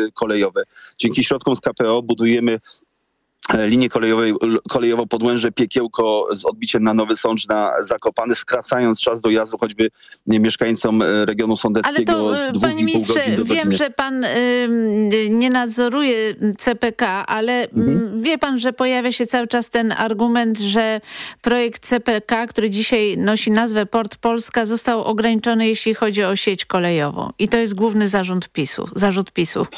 kolejowe. Dzięki środkom z KPO budujemy linię kolejową Podłęże Piekiełko z odbiciem na Nowy Sącz, na Zakopane, skracając czas dojazdu choćby mieszkańcom regionu sądeckiego z 2,5 panie ministrze, godzin do godziny. wiem, że pan nie nadzoruje CPK, ale wie pan, że pojawia się cały czas ten argument, że projekt CPK, który dzisiaj nosi nazwę Port Polska, został ograniczony, jeśli chodzi o sieć kolejową. I to jest główny zarzut PiS-u.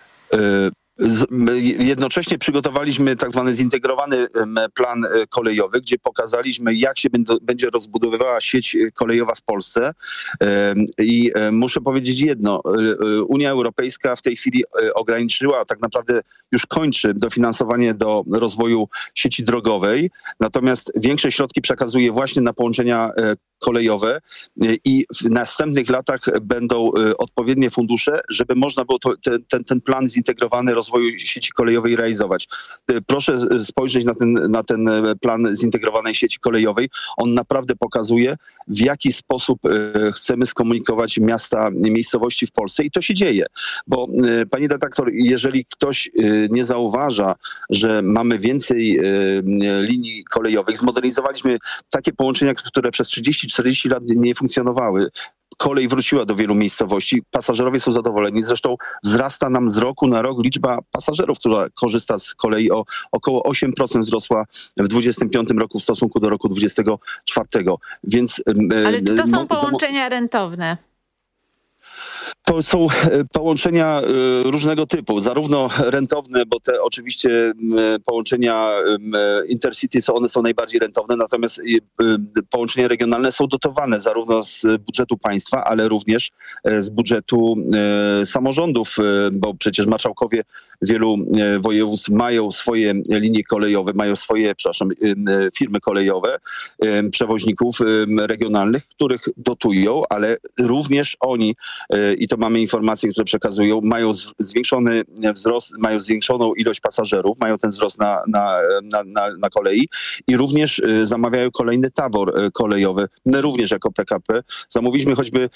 Jednocześnie przygotowaliśmy tak zwany zintegrowany plan kolejowy, gdzie pokazaliśmy, jak się będzie rozbudowywała sieć kolejowa w Polsce. I muszę powiedzieć jedno. Unia Europejska w tej chwili ograniczyła, tak naprawdę już kończy dofinansowanie do rozwoju sieci drogowej. Natomiast większe środki przekazuje właśnie na połączenia kolejowe i w następnych latach będą odpowiednie fundusze, żeby można było ten plan zintegrowany rozwoju sieci kolejowej realizować. Proszę spojrzeć na ten plan zintegrowanej sieci kolejowej. On naprawdę pokazuje, w jaki sposób chcemy skomunikować miasta, miejscowości w Polsce i to się dzieje. Bo pani redaktor, jeżeli ktoś nie zauważa, że mamy więcej linii kolejowych, zmodernizowaliśmy takie połączenia, które przez 30-40 lat nie funkcjonowały. Kolej wróciła do wielu miejscowości, pasażerowie są zadowoleni. Zresztą wzrasta nam z roku na rok liczba pasażerów, która korzysta z kolei, o około 8% wzrosła w 2025 roku w stosunku do roku 2024. Więc, ale czy to są połączenia rentowne? To są połączenia różnego typu, zarówno rentowne, bo te oczywiście połączenia Intercity one są najbardziej rentowne, natomiast połączenia regionalne są dotowane zarówno z budżetu państwa, ale również z budżetu samorządów, bo przecież marszałkowie wielu województw mają swoje linie kolejowe, mają swoje, firmy kolejowe, przewoźników regionalnych, których dotują, ale również oni, i to mamy informacje, które przekazują, mają zwiększony wzrost, mają zwiększoną ilość pasażerów, mają ten wzrost na kolei i również zamawiają kolejny tabor kolejowy. My również jako PKP zamówiliśmy choćby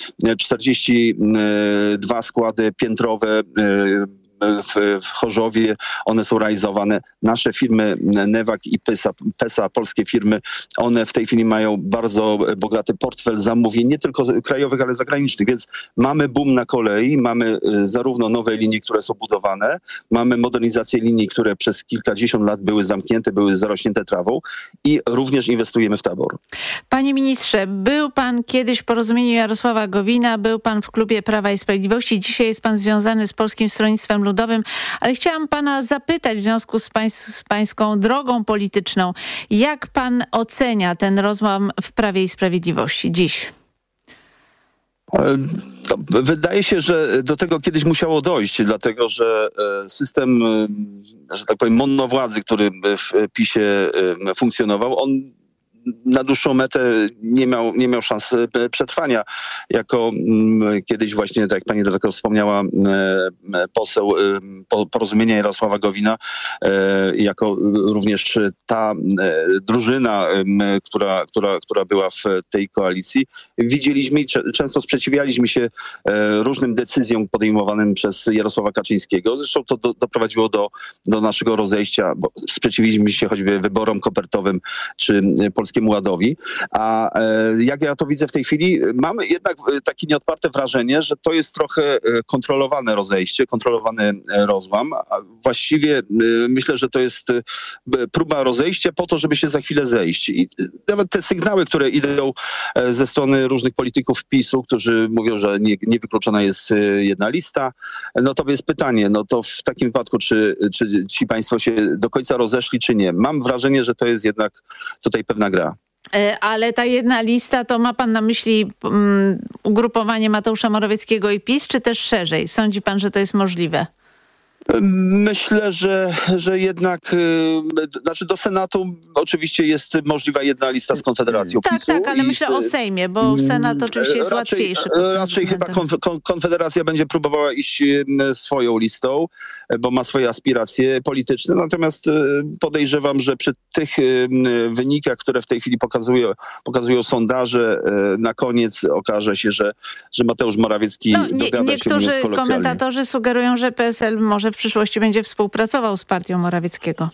42 składy piętrowe w Chorzowie, one są realizowane. Nasze firmy Newag i PESA, polskie firmy, one w tej chwili mają bardzo bogaty portfel zamówień, nie tylko krajowych, ale zagranicznych, więc mamy boom na kolei, mamy zarówno nowe linie, które są budowane, mamy modernizację linii, które przez kilkadziesiąt lat były zamknięte, były zarośnięte trawą i również inwestujemy w tabor. Panie ministrze, był pan kiedyś w Porozumieniu Jarosława Gowina, był pan w klubie Prawa i Sprawiedliwości, dzisiaj jest pan związany z Polskim Stronnictwem Ludowym, ale chciałam pana zapytać w związku z pańską drogą polityczną, jak pan ocenia ten rozłam w Prawie i Sprawiedliwości dziś? Wydaje się, że do tego kiedyś musiało dojść, dlatego że system, że tak powiem, monowładzy, który w PiS-ie funkcjonował, on na dłuższą metę nie miał szans przetrwania. Jako kiedyś właśnie, tak jak pani redaktor wspomniała, poseł Porozumienia Jarosława Gowina, jako również ta drużyna, która była w tej koalicji, widzieliśmy i często sprzeciwialiśmy się różnym decyzjom podejmowanym przez Jarosława Kaczyńskiego. Zresztą to doprowadziło do naszego rozejścia, bo sprzeciwiliśmy się choćby wyborom kopertowym czy Polskiemu Ładowi. A jak ja to widzę w tej chwili, mamy jednak takie nieodparte wrażenie, że to jest trochę kontrolowane rozejście, kontrolowany rozłam. A właściwie myślę, że to jest próba rozejścia po to, żeby się za chwilę zejść. I nawet te sygnały, które idą ze strony różnych polityków PiS-u, którzy mówią, że nie wykluczona jest jedna lista, no to jest pytanie, no to w takim wypadku, czy ci państwo się do końca rozeszli, czy nie. Mam wrażenie, że to jest jednak tutaj pewna gra. Ale ta jedna lista, to ma pan na myśli ugrupowanie Mateusza Morawieckiego i PiS, czy też szerzej? Sądzi pan, że to jest możliwe? Myślę, że jednak, do Senatu oczywiście jest możliwa jedna lista z Konfederacją PiS-u. Tak, ale myślę o Sejmie, bo Senat oczywiście jest łatwiejszy. Raczej chyba Konfederacja będzie próbowała iść swoją listą, bo ma swoje aspiracje polityczne. Natomiast podejrzewam, że przy tych wynikach, które w tej chwili pokazują sondaże, na koniec okaże się, że Mateusz Morawiecki dogada się. Niektórzy komentatorzy sugerują, że PSL może w przyszłości będzie współpracował z partią Morawieckiego.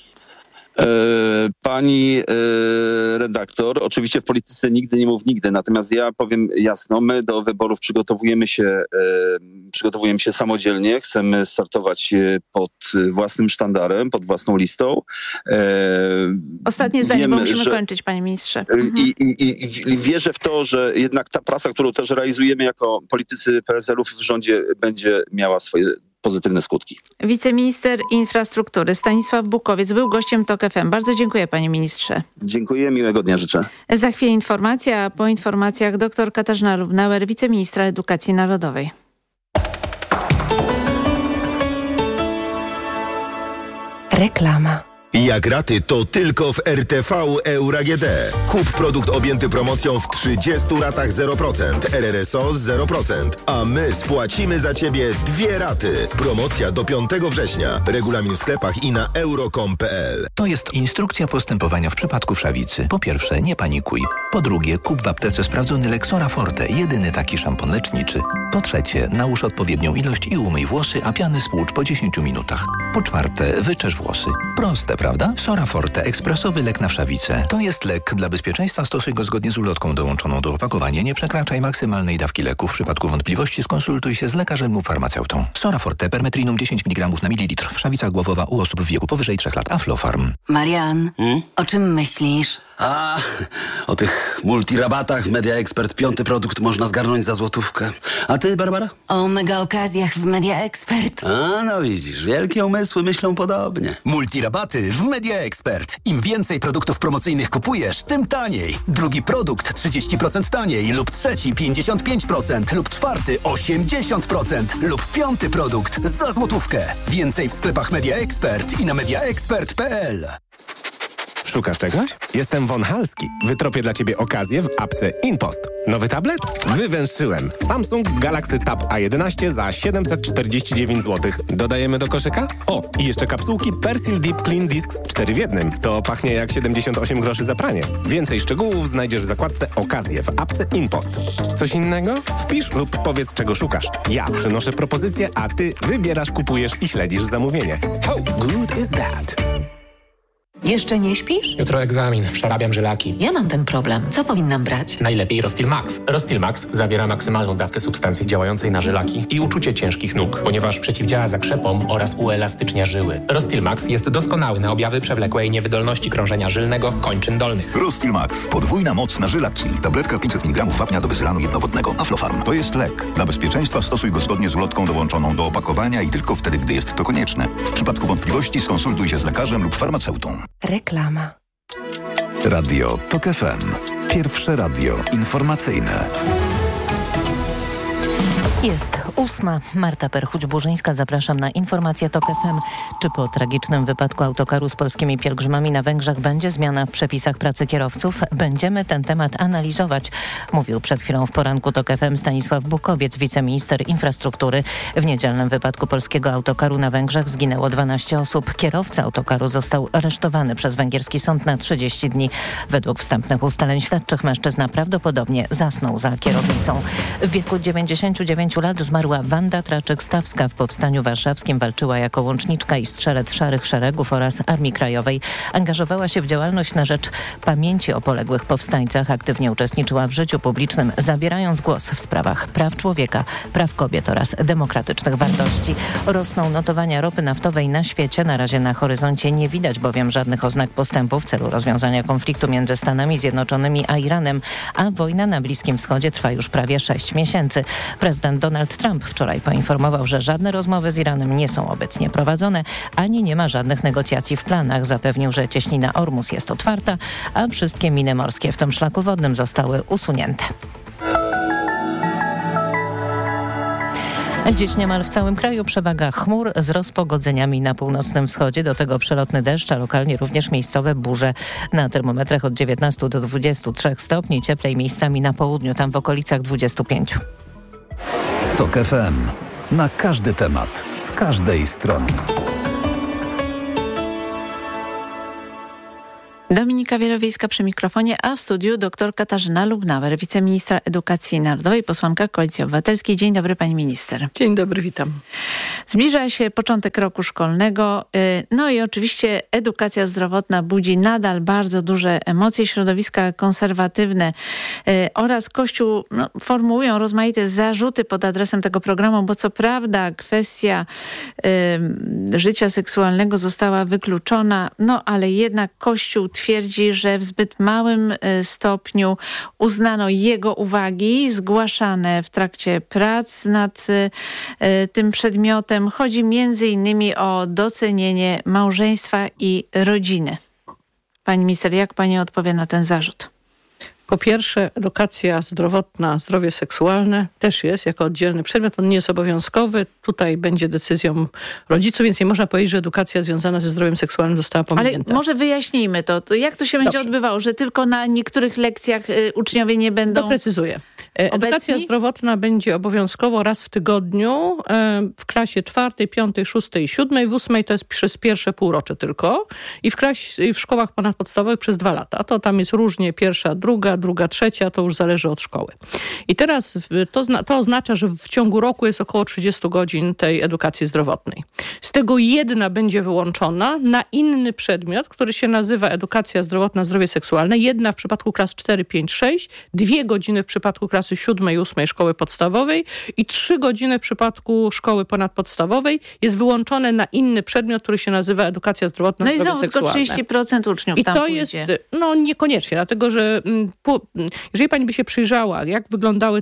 Pani redaktor, oczywiście w polityce nigdy nie mów nigdy, natomiast ja powiem jasno, my do wyborów przygotowujemy się samodzielnie, chcemy startować pod własnym sztandarem, pod własną listą. Ostatnie zdanie, bo musimy kończyć, panie ministrze. I wierzę w to, że jednak ta praca, którą też realizujemy jako politycy PSL-ów w rządzie, będzie miała swoje pozytywne skutki. Wiceminister infrastruktury Stanisław Bukowiec był gościem TOK FM. Bardzo dziękuję, panie ministrze. Dziękuję, miłego dnia życzę. Za chwilę informacja, a po informacjach dr Katarzyna Lubnauer, wiceministra edukacji narodowej. Reklama. Jak raty, to tylko w RTV Euro AGD. Kup produkt objęty promocją w 30 ratach 0%, RRSO 0%, a my spłacimy za Ciebie 2 raty. Promocja do 5 września. Regulamin w sklepach i na euro.com.pl. To jest instrukcja postępowania w przypadku wszawicy. Po pierwsze, nie panikuj. Po drugie, kup w aptece sprawdzony Lexora Forte, jedyny taki szampon leczniczy. Po trzecie, nałóż odpowiednią ilość i umyj włosy, a piany spłucz po 10 minutach. Po czwarte, wyczesz włosy. Proste, prawda? Sora Forte, ekspresowy lek na wszawicę. To jest lek. Dla bezpieczeństwa stosuj go zgodnie z ulotką dołączoną do opakowania. Nie przekraczaj maksymalnej dawki leku. W przypadku wątpliwości skonsultuj się z lekarzem lub farmaceutą. Sora Forte, permetrinum 10 mg na mililitr. Wszawica głowowa u osób w wieku powyżej 3 lat. Aflofarm. Marian, o czym myślisz? O tych multirabatach w Media Expert 5. produkt można zgarnąć za złotówkę. A ty, Barbara? O mega okazjach w Media Expert. No widzisz, wielkie umysły myślą podobnie. Multirabaty w Media Expert. Im więcej produktów promocyjnych kupujesz, tym taniej. Drugi produkt 30% taniej lub trzeci 55% lub czwarty 80% lub 5. produkt za złotówkę. Więcej w sklepach Media Expert i na mediaexpert.pl. Szukasz czegoś? Jestem Von Halski. Wytropię dla Ciebie okazję w apce InPost. Nowy tablet? Wywęszyłem. Samsung Galaxy Tab A11 za 749 zł. Dodajemy do koszyka? O, i jeszcze kapsułki Persil Deep Clean Discs 4 w 1. To pachnie jak 78 groszy za pranie. Więcej szczegółów znajdziesz w zakładce Okazje w apce InPost. Coś innego? Wpisz lub powiedz, czego szukasz. Ja przynoszę propozycję, a Ty wybierasz, kupujesz i śledzisz zamówienie. How good is that? Jeszcze nie śpisz? Jutro egzamin. Przerabiam żylaki. Ja mam ten problem. Co powinnam brać? Najlepiej Rostil Max. Rostil Max zawiera maksymalną dawkę substancji działającej na żylaki i uczucie ciężkich nóg, ponieważ przeciwdziała zakrzepom oraz uelastycznia żyły. Rostil Max jest doskonały na objawy przewlekłej niewydolności krążenia żylnego kończyn dolnych. Rostil Max. Podwójna moc na żylaki. Tabletka 500 mg wapnia do wyzylanu jednowodnego. Aflofarm. To jest lek. Dla bezpieczeństwa stosuj go zgodnie z ulotką dołączoną do opakowania i tylko wtedy, gdy jest to konieczne. W przypadku wątpliwości skonsultuj się z lekarzem lub farmaceutą. Reklama. Radio TOK FM. Pierwsze radio informacyjne. Jest 8. Marta Perchuć-Burzyńska. Zapraszam na informację TOK FM. Czy po tragicznym wypadku autokaru z polskimi pielgrzymami na Węgrzech będzie zmiana w przepisach pracy kierowców? Będziemy ten temat analizować, mówił przed chwilą w poranku TOK FM Stanisław Bukowiec, wiceminister infrastruktury. W niedzielnym wypadku polskiego autokaru na Węgrzech zginęło 12 osób. Kierowca autokaru został aresztowany przez węgierski sąd na 30 dni. Według wstępnych ustaleń śledczych mężczyzna prawdopodobnie zasnął za kierownicą. W wieku 99 lat zmarła Wanda Traczyk-Stawska. W Powstaniu Warszawskim walczyła jako łączniczka i strzelec Szarych Szeregów oraz Armii Krajowej. Angażowała się w działalność na rzecz pamięci o poległych powstańcach. Aktywnie uczestniczyła w życiu publicznym, zabierając głos w sprawach praw człowieka, praw kobiet oraz demokratycznych wartości. Rosną notowania ropy naftowej na świecie. Na razie na horyzoncie nie widać bowiem żadnych oznak postępu w celu rozwiązania konfliktu między Stanami Zjednoczonymi a Iranem, a wojna na Bliskim Wschodzie trwa już prawie 6 miesięcy. Prezydent Donald Trump wczoraj poinformował, że żadne rozmowy z Iranem nie są obecnie prowadzone, ani nie ma żadnych negocjacji w planach. Zapewnił, że cieśnina Ormus jest otwarta, a wszystkie miny morskie w tym szlaku wodnym zostały usunięte. Dziś niemal w całym kraju przewaga chmur z rozpogodzeniami na północnym wschodzie. Do tego przelotny deszcz, a lokalnie również miejscowe burze. Na termometrach od 19 do 23 stopni, cieplej miejscami na południu, tam w okolicach 25. TOK FM. Na każdy temat, z każdej strony. Dominika Wielowiejska przy mikrofonie, a w studiu dr Katarzyna Lubnauer, wiceministra edukacji narodowej, posłanka Koalicji Obywatelskiej. Dzień dobry, pani minister. Dzień dobry, witam. Zbliża się początek roku szkolnego, no i oczywiście edukacja zdrowotna budzi nadal bardzo duże emocje. Środowiska konserwatywne oraz Kościół formułują rozmaite zarzuty pod adresem tego programu, bo co prawda kwestia życia seksualnego została wykluczona, no ale jednak Kościół twierdzi, że w zbyt małym stopniu uznano jego uwagi zgłaszane w trakcie prac nad tym przedmiotem. Chodzi między innymi o docenienie małżeństwa i rodziny. Pani minister, jak pani odpowie na ten zarzut? Po pierwsze, edukacja zdrowotna, zdrowie seksualne też jest jako oddzielny przedmiot. On nie jest obowiązkowy. Tutaj będzie decyzją rodziców, więc nie można powiedzieć, że edukacja związana ze zdrowiem seksualnym została pominięta. Ale może wyjaśnijmy to. Jak to się będzie odbywało? Że tylko na niektórych lekcjach uczniowie nie będą Doprecyzuję. Edukacja zdrowotna będzie obowiązkowo raz w tygodniu w klasie 4, 5, 6 i 7. W 8 to jest przez pierwsze półrocze tylko. I w szkołach ponadpodstawowych przez 2 lata. To tam jest różnie, pierwsza, druga, trzecia, to już zależy od szkoły. I teraz to oznacza, że w ciągu roku jest około 30 godzin tej edukacji zdrowotnej. Z tego 1 będzie wyłączona na inny przedmiot, który się nazywa edukacja zdrowotna, zdrowie seksualne. 1 w przypadku klas 4, 5, 6, 2 godziny w przypadku klasy 7 i 8 szkoły podstawowej i 3 godziny w przypadku szkoły ponadpodstawowej jest wyłączone na inny przedmiot, który się nazywa edukacja zdrowotna, zdrowie seksualne. No i znowu tylko 30% uczniów I tam to pójdzie. jest, niekoniecznie, dlatego że jeżeli pani by się przyjrzała, jak wyglądały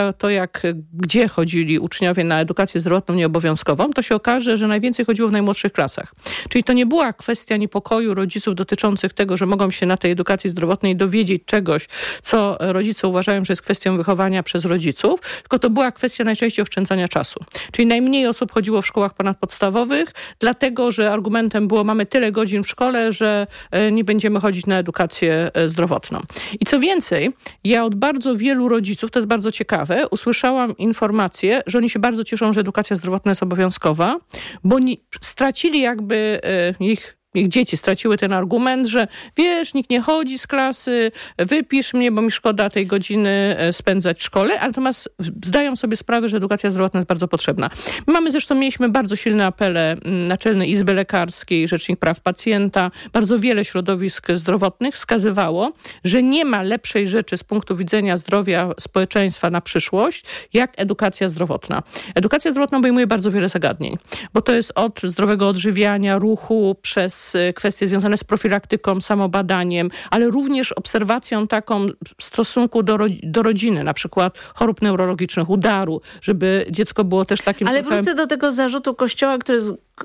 gdzie chodzili uczniowie na edukację zdrowotną nieobowiązkową, to się okaże, że najwięcej chodziło w najmłodszych klasach. Czyli to nie była kwestia niepokoju rodziców dotyczących tego, że mogą się na tej edukacji zdrowotnej dowiedzieć czegoś, co rodzice uważają, że jest kwestią wychowania przez rodziców, tylko to była kwestia najczęściej oszczędzania czasu. Czyli najmniej osób chodziło w szkołach ponadpodstawowych, dlatego, że argumentem było, mamy tyle godzin w szkole, że nie będziemy chodzić na edukację zdrowotną. I co więcej, ja od bardzo wielu rodziców, to jest bardzo ciekawe, usłyszałam informację, że oni się bardzo cieszą, że edukacja zdrowotna jest obowiązkowa, bo stracili jakby ich dzieci straciły ten argument, że wiesz, nikt nie chodzi z klasy, wypisz mnie, bo mi szkoda tej godziny spędzać w szkole, ale natomiast zdają sobie sprawę, że edukacja zdrowotna jest bardzo potrzebna. Mieliśmy bardzo silne apele Naczelnej Izby Lekarskiej, Rzecznik Praw Pacjenta, bardzo wiele środowisk zdrowotnych wskazywało, że nie ma lepszej rzeczy z punktu widzenia zdrowia społeczeństwa na przyszłość, jak edukacja zdrowotna. Edukacja zdrowotna obejmuje bardzo wiele zagadnień, bo to jest od zdrowego odżywiania, ruchu, przez kwestie związane z profilaktyką, samobadaniem, ale również obserwacją taką w stosunku do rodziny, na przykład chorób neurologicznych, udaru, żeby dziecko było też takim... Ale wrócę do tego zarzutu Kościoła, które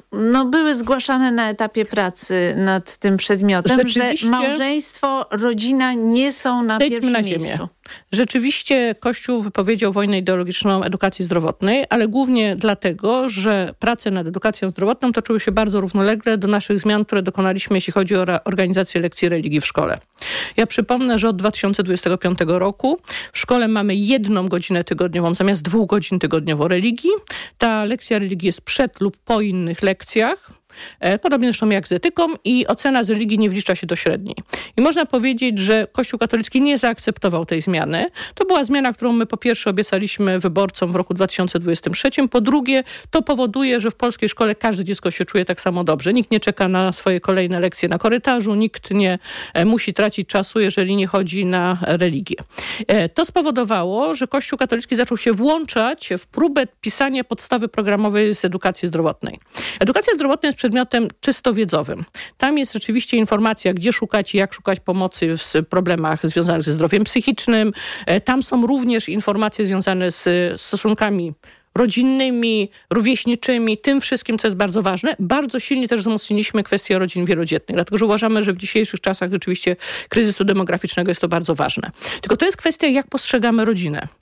były zgłaszane na etapie pracy nad tym przedmiotem, że małżeństwo, rodzina nie są na pierwszym miejscu. Rzeczywiście Kościół wypowiedział wojnę ideologiczną edukacji zdrowotnej, ale głównie dlatego, że prace nad edukacją zdrowotną toczyły się bardzo równolegle do naszych zmian, które dokonaliśmy, jeśli chodzi o organizację lekcji religii w szkole. Ja przypomnę, że od 2025 roku w szkole mamy 1 godzinę tygodniową zamiast 2 godzin tygodniowo religii. Ta lekcja religii jest przed lub po innych lekcjach. Podobnie zresztą jak z etyką i ocena z religii nie wlicza się do średniej. I można powiedzieć, że Kościół katolicki nie zaakceptował tej zmiany. To była zmiana, którą my po pierwsze obiecaliśmy wyborcom w roku 2023. Po drugie, to powoduje, że w polskiej szkole każde dziecko się czuje tak samo dobrze. Nikt nie czeka na swoje kolejne lekcje na korytarzu, nikt nie musi tracić czasu, jeżeli nie chodzi na religię. To spowodowało, że Kościół katolicki zaczął się włączać w próbę pisania podstawy programowej z edukacji zdrowotnej. Edukacja zdrowotna jest przedmiotem czysto wiedzowym. Tam jest rzeczywiście informacja, gdzie szukać i jak szukać pomocy w problemach związanych ze zdrowiem psychicznym. Tam są również informacje związane z stosunkami rodzinnymi, rówieśniczymi, tym wszystkim, co jest bardzo ważne. Bardzo silnie też wzmocniliśmy kwestię rodzin wielodzietnych, dlatego że uważamy, że w dzisiejszych czasach rzeczywiście kryzysu demograficznego jest to bardzo ważne. Tylko to jest kwestia, jak postrzegamy rodzinę.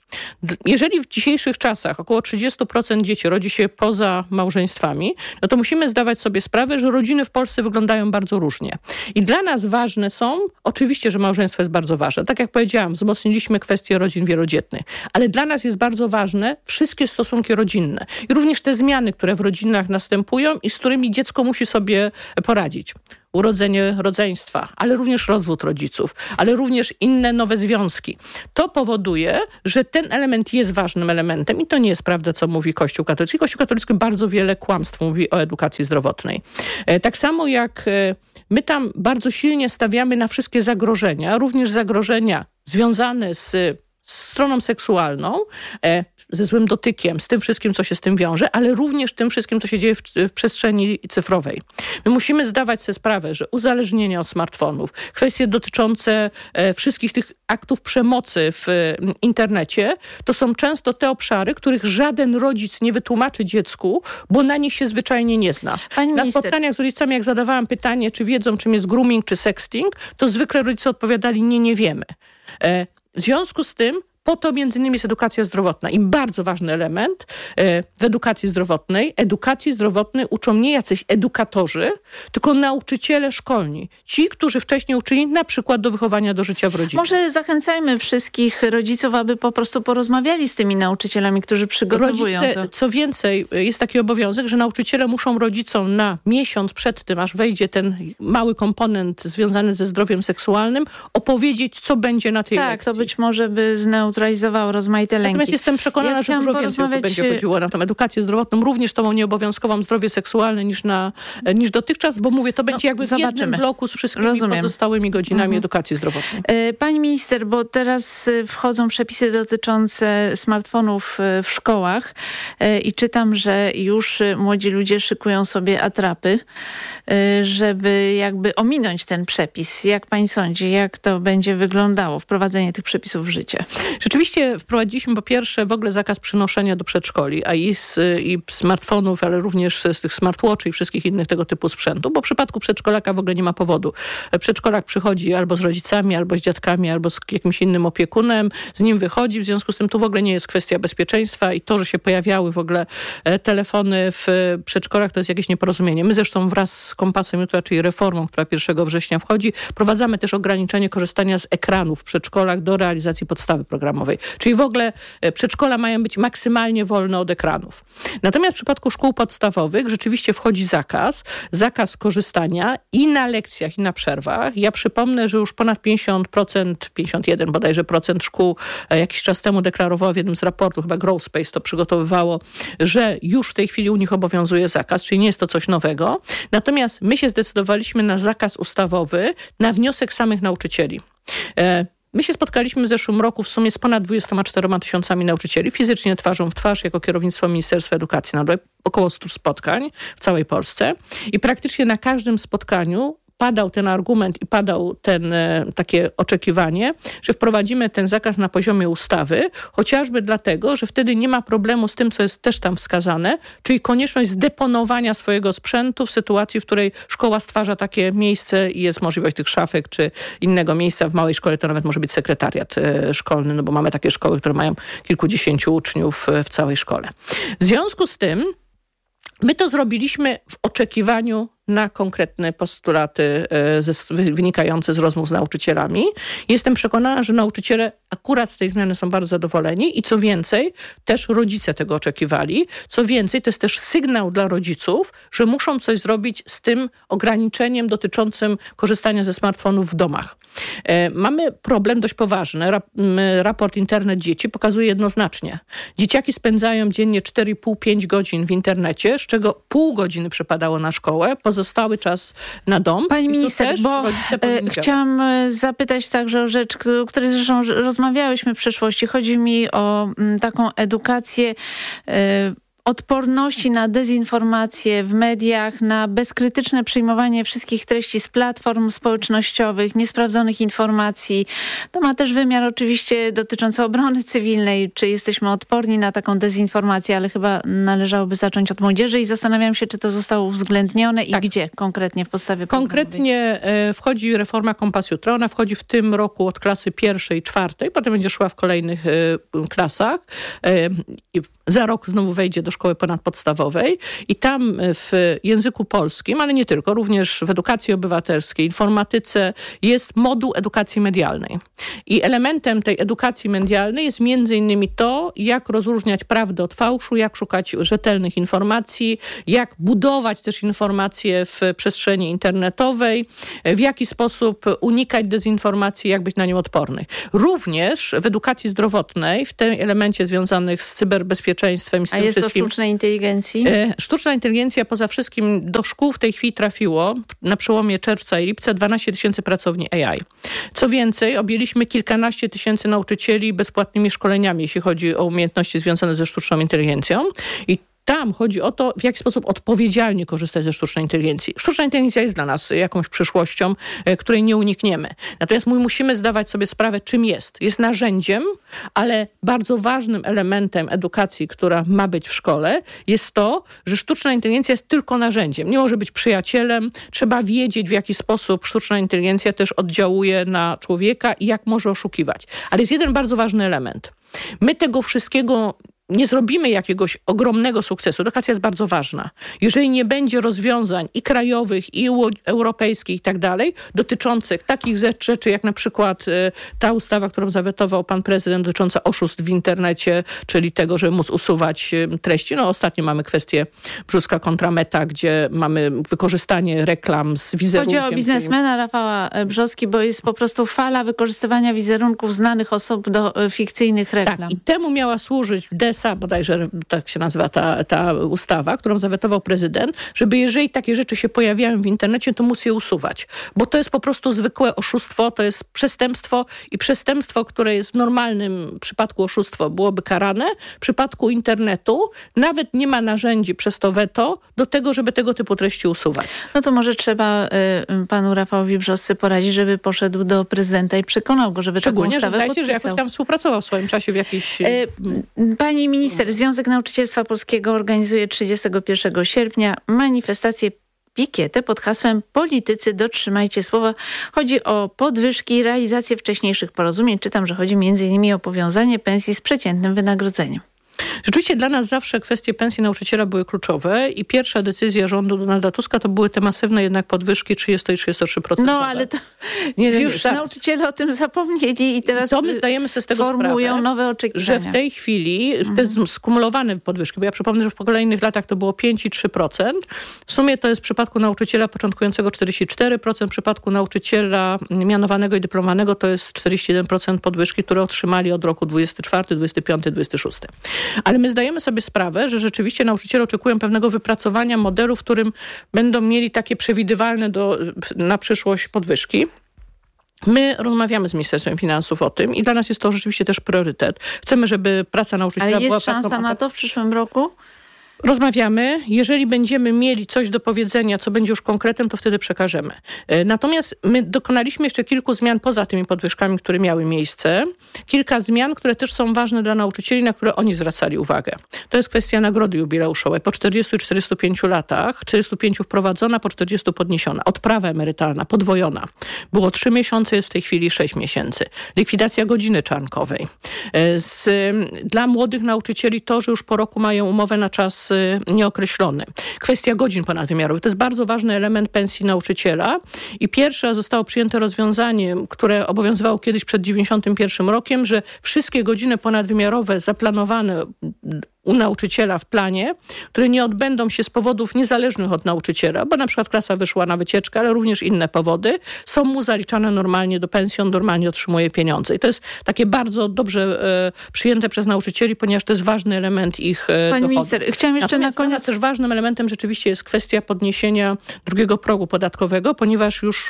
Jeżeli w dzisiejszych czasach około 30% dzieci rodzi się poza małżeństwami, no to musimy zdawać sobie sprawę, że rodziny w Polsce wyglądają bardzo różnie. I dla nas ważne są, oczywiście, że małżeństwo jest bardzo ważne. Tak jak powiedziałam, wzmocniliśmy kwestię rodzin wielodzietnych, ale dla nas jest bardzo ważne wszystkie stosunki rodzinne i również te zmiany, które w rodzinach następują i z którymi dziecko musi sobie poradzić. Urodzenie rodzeństwa, ale również rozwód rodziców, ale również inne nowe związki. To powoduje, że ten element jest ważnym elementem i to nie jest prawda, co mówi Kościół katolicki. Kościół katolicki bardzo wiele kłamstw mówi o edukacji zdrowotnej. Tak samo jak my tam bardzo silnie stawiamy na wszystkie zagrożenia, również zagrożenia związane z stroną seksualną, ze złym dotykiem, z tym wszystkim, co się z tym wiąże, ale również tym wszystkim, co się dzieje w przestrzeni cyfrowej. My musimy zdawać sobie sprawę, że uzależnienia od smartfonów, kwestie dotyczące wszystkich tych aktów przemocy w internecie, to są często te obszary, których żaden rodzic nie wytłumaczy dziecku, bo na nich się zwyczajnie nie zna. Na spotkaniach z rodzicami, jak zadawałam pytanie, czy wiedzą, czym jest grooming, czy sexting, to zwykle rodzice odpowiadali, nie wiemy. W związku z tym po to między innymi jest edukacja zdrowotna i bardzo ważny element w edukacji zdrowotnej uczą nie jacyś edukatorzy, tylko nauczyciele szkolni. Ci, którzy wcześniej uczyli na przykład do wychowania do życia w rodzinie. Może zachęcajmy wszystkich rodziców, aby po prostu porozmawiali z tymi nauczycielami, którzy przygotowują to. Co więcej, jest taki obowiązek, że nauczyciele muszą rodzicom na miesiąc przed tym, aż wejdzie ten mały komponent związany ze zdrowiem seksualnym, opowiedzieć, co będzie na tej lekcji. Tak, to być może by zneutralizowało rozmaite lęki. Natomiast jestem przekonana, że dużo więcej osób będzie chodziło na tą edukację zdrowotną, również tą nieobowiązkową zdrowie seksualne niż dotychczas, bo mówię, to będzie jakby w jednym bloku z wszystkimi pozostałymi godzinami edukacji zdrowotnej. Pani minister, bo teraz wchodzą przepisy dotyczące smartfonów w szkołach i czytam, że już młodzi ludzie szykują sobie atrapy, żeby jakby ominąć ten przepis. Jak pani sądzi, jak to będzie wyglądało, wprowadzenie tych przepisów w życie? Rzeczywiście wprowadziliśmy po pierwsze w ogóle zakaz przynoszenia do przedszkoli, a i smartfonów, ale również z tych smartwatchy i wszystkich innych tego typu sprzętu, bo w przypadku przedszkolaka w ogóle nie ma powodu. Przedszkolak przychodzi albo z rodzicami, albo z dziadkami, albo z jakimś innym opiekunem, z nim wychodzi, w związku z tym tu w ogóle nie jest kwestia bezpieczeństwa i to, że się pojawiały w ogóle telefony w przedszkolach, to jest jakieś nieporozumienie. My zresztą wraz z Kompasem Jutra, czyli reformą, która 1 września wchodzi, prowadzamy też ograniczenie korzystania z ekranów w przedszkolach do realizacji podstawy programowej. Czyli w ogóle przedszkola mają być maksymalnie wolne od ekranów. Natomiast w przypadku szkół podstawowych rzeczywiście wchodzi zakaz korzystania i na lekcjach, i na przerwach. Ja przypomnę, że już ponad 50%, 51 bodajże procent szkół jakiś czas temu deklarowało w jednym z raportów, chyba Grow Space to przygotowywało, że już w tej chwili u nich obowiązuje zakaz, czyli nie jest to coś nowego. Natomiast my się zdecydowaliśmy na zakaz ustawowy na wniosek samych nauczycieli. My się spotkaliśmy w zeszłym roku w sumie z ponad 24 tysiącami nauczycieli, fizycznie twarzą w twarz, jako kierownictwo Ministerstwa Edukacji Narodowej, około 100 spotkań w całej Polsce i praktycznie na każdym spotkaniu padał ten argument i padał takie oczekiwanie, że wprowadzimy ten zakaz na poziomie ustawy, chociażby dlatego, że wtedy nie ma problemu z tym, co jest też tam wskazane, czyli konieczność zdeponowania swojego sprzętu w sytuacji, w której szkoła stwarza takie miejsce i jest możliwość tych szafek czy innego miejsca. W małej szkole to nawet może być sekretariat szkolny, no bo mamy takie szkoły, które mają kilkudziesięciu uczniów w całej szkole. W związku z tym my to zrobiliśmy w oczekiwaniu na konkretne postulaty wynikające z rozmów z nauczycielami. Jestem przekonana, że nauczyciele akurat z tej zmiany są bardzo zadowoleni i co więcej, też rodzice tego oczekiwali. Co więcej, to jest też sygnał dla rodziców, że muszą coś zrobić z tym ograniczeniem dotyczącym korzystania ze smartfonów w domach. Mamy problem dość poważny. Raport Internet Dzieci pokazuje jednoznacznie. Dzieciaki spędzają dziennie 4,5-5 godzin w internecie, z czego pół godziny przypadało na szkołę, pozostały czas na dom. Pani minister, bo chciałam zapytać także o rzecz, o której zresztą rozmawiałyśmy w przeszłości. Chodzi mi o taką edukację odporności na dezinformację w mediach, na bezkrytyczne przyjmowanie wszystkich treści z platform społecznościowych, niesprawdzonych informacji. To ma też wymiar oczywiście dotyczący obrony cywilnej, czy jesteśmy odporni na taką dezinformację, ale chyba należałoby zacząć od młodzieży i zastanawiam się, czy to zostało uwzględnione i gdzie konkretnie w podstawie programu. Konkretnie wchodzi reforma Kompas Jutra. Ona wchodzi w tym roku od klasy 1. i 4. Potem będzie szła w kolejnych klasach. Za rok znowu wejdzie do szkoły ponadpodstawowej i tam w języku polskim, ale nie tylko, również w edukacji obywatelskiej, informatyce jest moduł edukacji medialnej. I elementem tej edukacji medialnej jest między innymi to, jak rozróżniać prawdę od fałszu, jak szukać rzetelnych informacji, jak budować też informacje w przestrzeni internetowej, w jaki sposób unikać dezinformacji, jak być na nią odporny. Również w edukacji zdrowotnej, w tym elemencie związanych z cyberbezpieczeństwem. A jest to sztucznej inteligencji? Sztuczna inteligencja poza wszystkim do szkół w tej chwili trafiło na przełomie czerwca i lipca 12 000 pracowni AI. Co więcej, objęliśmy kilkanaście tysięcy nauczycieli bezpłatnymi szkoleniami, jeśli chodzi o umiejętności związane ze sztuczną inteligencją. I tam chodzi o to, w jaki sposób odpowiedzialnie korzystać ze sztucznej inteligencji. Sztuczna inteligencja jest dla nas jakąś przyszłością, której nie unikniemy. Natomiast my musimy zdawać sobie sprawę, czym jest. Jest narzędziem, ale bardzo ważnym elementem edukacji, która ma być w szkole, jest to, że sztuczna inteligencja jest tylko narzędziem. Nie może być przyjacielem. Trzeba wiedzieć, w jaki sposób sztuczna inteligencja też oddziałuje na człowieka i jak może oszukiwać. Ale jest jeden bardzo ważny element. My tego wszystkiego nie zrobimy jakiegoś ogromnego sukcesu. Edukacja jest bardzo ważna. Jeżeli nie będzie rozwiązań i krajowych, i europejskich i tak dalej, dotyczących takich rzeczy, jak na przykład ta ustawa, którą zawetował pan prezydent, dotycząca oszustw w internecie, czyli tego, żeby móc usuwać treści. No ostatnio mamy kwestię Brzuska kontra Meta, gdzie mamy wykorzystanie reklam z wizerunkiem. Chodzi o biznesmena Rafała Brzoski, bo jest po prostu fala wykorzystywania wizerunków znanych osób do fikcyjnych reklam. Tak, i temu miała służyć bodajże tak się nazywa ta ustawa, którą zawetował prezydent, żeby jeżeli takie rzeczy się pojawiają w internecie, to móc je usuwać. Bo to jest po prostu zwykłe oszustwo, to jest przestępstwo i przestępstwo, które jest w normalnym przypadku oszustwo, byłoby karane. W przypadku internetu nawet nie ma narzędzi przez to weto do tego, żeby tego typu treści usuwać. No to może trzeba panu Rafałowi Brzosce poradzić, żeby poszedł do prezydenta i przekonał go, żeby taką ustawę podpisał. Szczególnie, że jakoś tam współpracował w swoim czasie w jakiś... Pani minister, Związek Nauczycielstwa Polskiego organizuje 31 sierpnia manifestację pikietę pod hasłem Politycy, dotrzymajcie słowa. Chodzi o podwyżki i realizację wcześniejszych porozumień. Czytam, że chodzi m.in. o powiązanie pensji z przeciętnym wynagrodzeniem. Rzeczywiście dla nas zawsze kwestie pensji nauczyciela były kluczowe i pierwsza decyzja rządu Donalda Tuska to były te masywne jednak podwyżki 30 i 33%. No ale to już nauczyciele o tym zapomnieli i teraz to my zdajemy sobie z tego formują sprawę, nowe oczekiwania. że w tej chwili te skumulowane podwyżki, bo ja przypomnę, że w kolejnych latach to było 5 i 3%. W sumie to jest w przypadku nauczyciela początkującego 44%, w przypadku nauczyciela mianowanego i dyplomowanego to jest 41% podwyżki, które otrzymali od roku 24, 25, 26. Ale my zdajemy sobie sprawę, że rzeczywiście nauczyciele oczekują pewnego wypracowania modelu, w którym będą mieli takie przewidywalne na przyszłość podwyżki. My rozmawiamy z Ministerstwem Finansów o tym i dla nas jest to rzeczywiście też priorytet. Chcemy, żeby praca nauczyciela była... Ale jest szansa na to w przyszłym roku? Rozmawiamy. Jeżeli będziemy mieli coś do powiedzenia, co będzie już konkretem, to wtedy przekażemy. Natomiast my dokonaliśmy jeszcze kilku zmian poza tymi podwyżkami, które miały miejsce. Kilka zmian, które też są ważne dla nauczycieli, na które oni zwracali uwagę. To jest kwestia nagrody jubileuszowej. Po 40 i 45 latach, 45 wprowadzona, po 40 podniesiona. Odprawa emerytalna podwojona. Było 3 miesiące, jest w tej chwili 6 miesięcy. Likwidacja godziny czarnkowej. Dla młodych nauczycieli to, że już po roku mają umowę na czas nieokreślony. Kwestia godzin ponadwymiarowych. To jest bardzo ważny element pensji nauczyciela i pierwsze zostało przyjęte rozwiązanie, które obowiązywało kiedyś przed 91 rokiem, że wszystkie godziny ponadwymiarowe zaplanowane u nauczyciela w planie, które nie odbędą się z powodów niezależnych od nauczyciela, bo na przykład klasa wyszła na wycieczkę, ale również inne powody, są mu zaliczane normalnie do pensji, on normalnie otrzymuje pieniądze. I to jest takie bardzo dobrze przyjęte przez nauczycieli, ponieważ to jest ważny element ich Pani dochodu. minister, chciałam jeszcze Natomiast na koniec... też ważnym elementem rzeczywiście jest kwestia podniesienia drugiego progu podatkowego, ponieważ już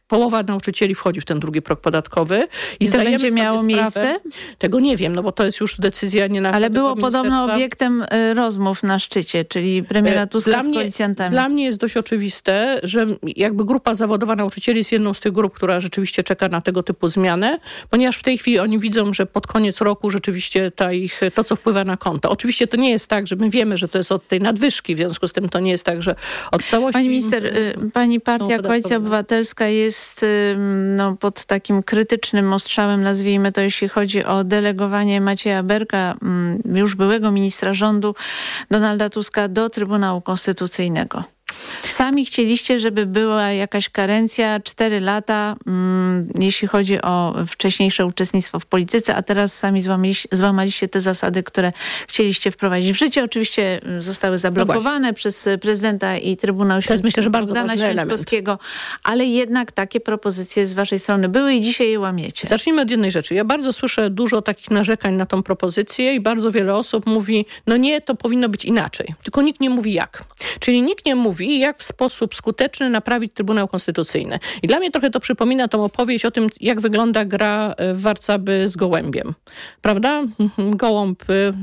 połowa nauczycieli wchodzi w ten drugi próg podatkowy. I to będzie miało miejsce? Tego nie wiem, no bo to jest już decyzja nie na... Ale było podobno obiektem rozmów na szczycie, czyli premiera Tuska z koalicjantami. Dla mnie jest dość oczywiste, że jakby grupa zawodowa nauczycieli jest jedną z tych grup, która rzeczywiście czeka na tego typu zmianę, ponieważ w tej chwili oni widzą, że pod koniec roku rzeczywiście to, co wpływa na konto. Oczywiście to nie jest tak, że my wiemy, że to jest od tej nadwyżki, w związku z tym to nie jest tak, że od całości... Pani minister, pani partia Koalicja Obywatelska jest pod takim krytycznym ostrzałem, nazwijmy to, jeśli chodzi o delegowanie Macieja Berka, już byłego ministra rządu Donalda Tuska, do Trybunału Konstytucyjnego. Sami chcieliście, żeby była jakaś karencja 4 lata, jeśli chodzi o wcześniejsze uczestnictwo w polityce, a teraz sami złamaliście te zasady, które chcieliście wprowadzić w życie. Oczywiście zostały zablokowane przez prezydenta i Trybunał Śledczy. To jest, myślę, że bardzo ważny element. Ale jednak takie propozycje z waszej strony były i dzisiaj je łamiecie. Zacznijmy od jednej rzeczy. Ja bardzo słyszę dużo takich narzekań na tą propozycję i bardzo wiele osób mówi, no nie, to powinno być inaczej. Tylko nikt nie mówi jak. Czyli nikt nie mówi, jak w sposób skuteczny naprawić Trybunał Konstytucyjny. I dla mnie trochę to przypomina tą opowieść o tym, jak wygląda gra w warcaby z gołębiem. Prawda? Gołąb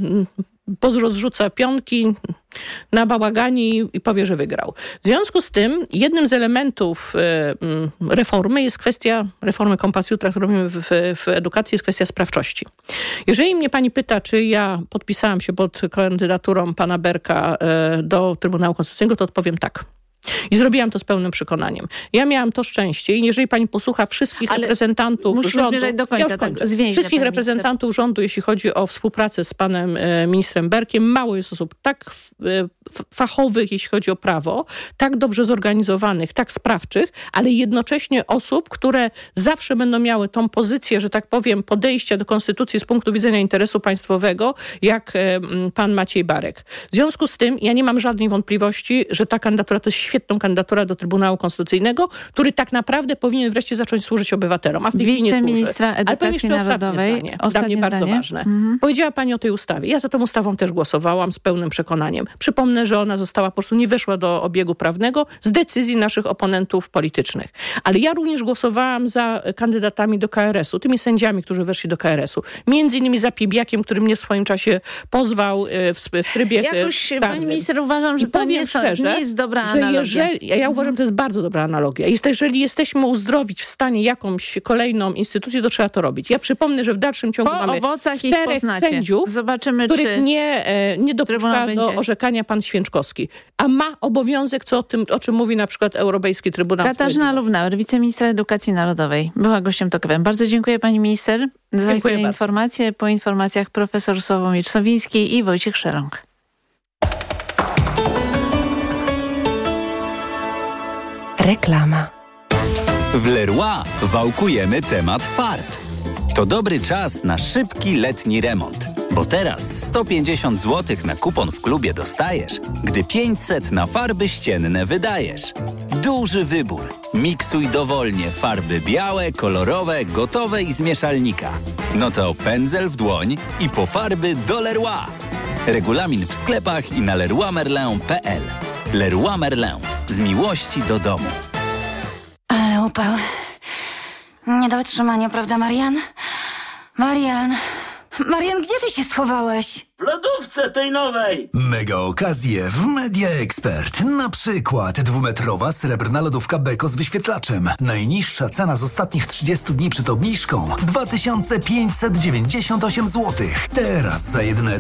rozrzuca pionki na bałagani i powie, że wygrał. W związku z tym jednym z elementów reformy jest kwestia reformy Kompas Jutra, którą robimy w edukacji, jest kwestia sprawczości. Jeżeli mnie pani pyta, czy ja podpisałam się pod kandydaturą pana Berka do Trybunału Konstytucyjnego, to odpowiem tak. I zrobiłam to z pełnym przekonaniem. Ja miałam to szczęście i jeżeli pani posłucha wszystkich reprezentantów rządu, wszystkich reprezentantów rządu, jeśli chodzi o współpracę z panem ministrem Berkiem, mało jest osób tak fachowych, jeśli chodzi o prawo, tak dobrze zorganizowanych, tak sprawczych, ale jednocześnie osób, które zawsze będą miały tą pozycję, że tak powiem, podejścia do konstytucji z punktu widzenia interesu państwowego, jak pan Maciej Barek. W związku z tym ja nie mam żadnej wątpliwości, że ta kandydatura to jest świetną kandydaturę do Trybunału Konstytucyjnego, który tak naprawdę powinien wreszcie zacząć służyć obywatelom, a w tej chwili nie służy. Wiceministra Edukacji Narodowej. Dla mnie bardzo ważne. Powiedziała pani o tej ustawie. Ja za tą ustawą też głosowałam z pełnym przekonaniem. Przypomnę, że ona została po prostu nie weszła do obiegu prawnego z decyzji naszych oponentów politycznych. Ale ja również głosowałam za kandydatami do KRS-u, tymi sędziami, którzy weszli do KRS-u. Między innymi za Piebiakiem, który mnie w swoim czasie pozwał w trybie jakoś, pani minister, uważam, że to nie jest dobra analogia. Ja uważam, że to jest bardzo dobra analogia. Jeżeli jesteśmy uzdrowić w stanie jakąś kolejną instytucję, to trzeba to robić. Ja przypomnę, że w dalszym ciągu mamy 4 sędziów, których nie dopuszcza do orzekania pan Święczkowski. A ma obowiązek, o czym mówi na przykład Europejski Trybunał Katarzyna Lubnauer, wiceministra Edukacji Narodowej. Była gościem TOK FM. Bardzo dziękuję pani minister za informacje. Po informacjach profesor Sławomir Sowiński i Wojciech Szeląg. Reklama. W Leroy wałkujemy temat farb. To dobry czas na szybki letni remont. Bo teraz 150 zł na kupon w klubie dostajesz, gdy 500 na farby ścienne wydajesz. Duży wybór. Miksuj dowolnie farby białe, kolorowe, gotowe i z mieszalnika. No to pędzel w dłoń i po farby do Leroy. Regulamin w sklepach i na leroymerlin.pl. Leroy Merlin. Z miłości do domu. Ale upał. Nie do wytrzymania, prawda, Marian? Marian, gdzie ty się schowałeś? W lodówce tej nowej! Mega okazje w Media Expert. Na przykład 2-metrowa srebrna lodówka Beko z wyświetlaczem. Najniższa cena z ostatnich 30 dni przed obniżką 2598 zł. Teraz za jedyne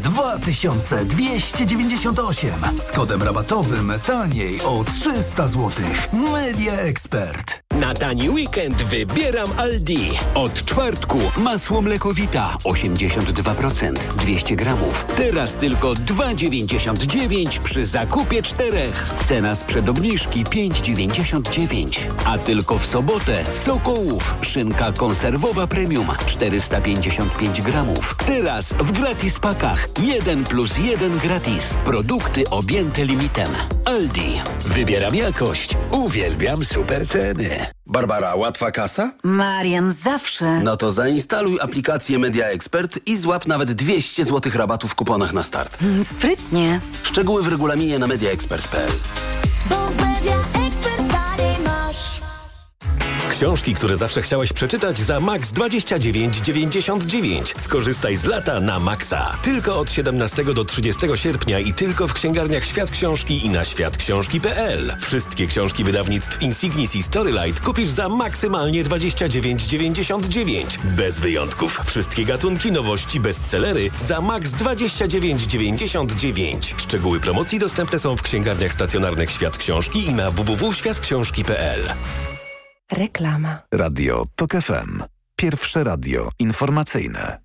2298. Z kodem rabatowym taniej o 300 zł. Media Expert. Na tani weekend wybieram Aldi. Od czwartku masło mlekowita 82%, 200 gramów. Teraz tylko 2,99 przy zakupie 4. Cena sprzed obniżki 5,99. A tylko w sobotę Sokołów szynka konserwowa premium 455 gramów. Teraz w gratis pakach 1+1 gratis. Produkty objęte limitem. Aldi. Wybieram jakość. Uwielbiam super ceny. Barbara, łatwa kasa? Marian, zawsze. No to zainstaluj aplikację Media Expert i złap nawet 200 zł rabatu w kuponach na start. Sprytnie. Szczegóły w regulaminie na mediaexpert.pl. Książki, które zawsze chciałeś przeczytać za max 29,99. Skorzystaj z lata na maksa. Tylko od 17 do 30 sierpnia i tylko w księgarniach Świat Książki i na światksiążki.pl. Wszystkie książki wydawnictw Insignis i Storylight kupisz za maksymalnie 29,99. Bez wyjątków. Wszystkie gatunki, nowości, bestsellery za max 29,99. Szczegóły promocji dostępne są w księgarniach stacjonarnych Świat Książki i na www.światksiążki.pl. Reklama. Radio TOK FM. Pierwsze radio informacyjne.